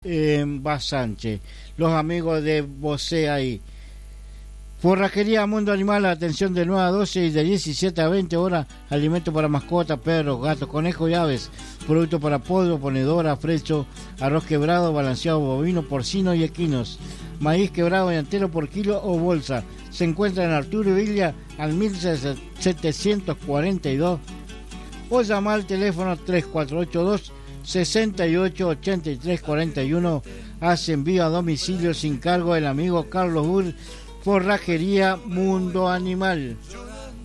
en Basanche. Los amigos de Bosé ahí. Forrajería Mundo Animal, atención de 9 a 12 y de 17 a 20 horas, alimentos para mascotas, perros, gatos, conejos y aves, productos para pollo, ponedora, frecho, arroz quebrado, balanceado, bovino, porcino y equinos, maíz quebrado y entero por kilo o bolsa. Se encuentra en Arturo Villa al 1742 o llama al teléfono 3482 688341. Hace envío a domicilio sin cargo el amigo Carlos Ur. Forrajería Mundo Animal.